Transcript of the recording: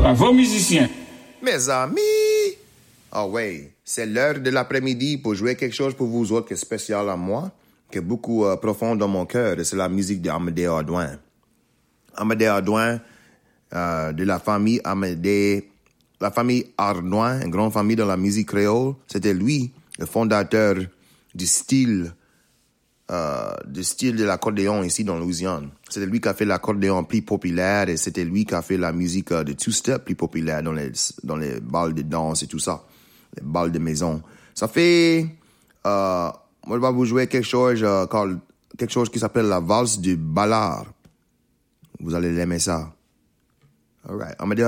Bravo, musicien. Mes amis! Ah ouais, c'est l'heure de l'après-midi pour jouer quelque chose pour vous autres qui est spécial à moi, qui est beaucoup profond dans mon cœur, et c'est la musique d'Amédée Hardouin. Amédée Hardouin, de la famille Amédée, la famille Hardouin, une grande famille dans la musique créole, c'était lui, le fondateur du style de l'accordéon ici dans Louisiane. C'était lui qui a fait l'accordéon plus populaire et c'était lui qui a fait la musique de two-step plus populaire dans les balles de danse et tout ça, les balles de maison. Ça fait, moi je vais vous jouer quelque chose qui s'appelle la valse du ballard. Vous allez l'aimer ça. Alright,